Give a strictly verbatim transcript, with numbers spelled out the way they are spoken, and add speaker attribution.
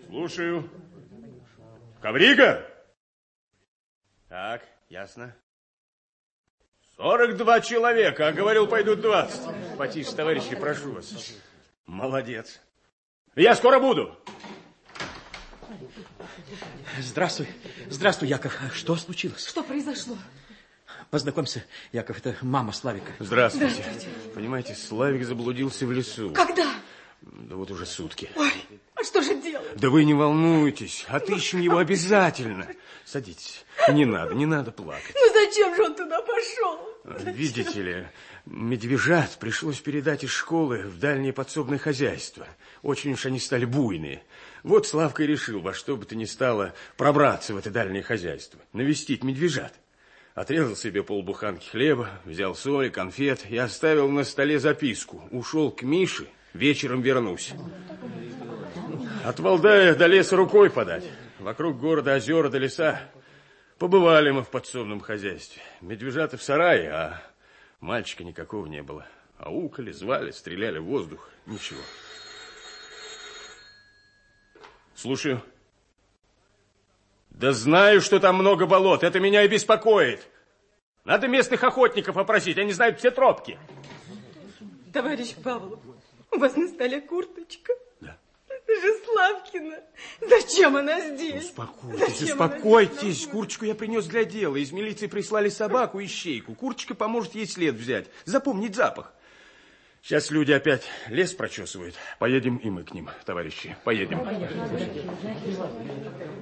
Speaker 1: Слушаю. Коврига? Так, ясно. сорок два человека, а говорил, пойдут двадцать. Потише, товарищи, прошу вас. Молодец. Я скоро буду.
Speaker 2: Здравствуй. Здравствуй, Яков. Что случилось?
Speaker 3: Что произошло?
Speaker 2: Познакомься, Яков, это мама Славика.
Speaker 1: Здравствуйте.
Speaker 3: Здравствуйте.
Speaker 1: Понимаете, Славик заблудился в лесу.
Speaker 3: Когда?
Speaker 1: Да вот уже сутки.
Speaker 3: Ой, а что же делать?
Speaker 1: Да вы не волнуйтесь, отыщем его обязательно. Садитесь. Не надо, не надо плакать.
Speaker 3: Ну зачем же он туда пошел?
Speaker 1: Видите ли, медвежат пришлось передать из школы в дальнее подсобное хозяйство. Очень уж они стали буйные. Вот Славка и решил во что бы то ни стало пробраться в это дальнее хозяйство, навестить медвежат. Отрезал себе полбуханки хлеба, взял соль, конфет и оставил на столе записку. Ушел к Мише, вечером вернусь. От Валдая до леса рукой подать. Вокруг города озера до леса. Побывали мы в подсобном хозяйстве. Медвежата в сарае, а мальчика никакого не было. Аукали, звали, стреляли в воздух. Ничего. Слушаю. Да знаю, что там много болот. Это меня и беспокоит. Надо местных охотников опросить. Они знают все тропки.
Speaker 3: Товарищ Павлов, у вас на столе курточка.
Speaker 1: Да.
Speaker 3: Это же Славкина. Зачем она здесь?
Speaker 1: Успокойтесь,
Speaker 3: Зачем
Speaker 1: успокойтесь.
Speaker 3: она...
Speaker 1: Курочку я принес для дела. Из милиции прислали собаку и щейку. Курочка поможет ей след взять. Запомнить запах. Сейчас люди опять лес прочесывают. Поедем и мы к ним, товарищи. Поедем.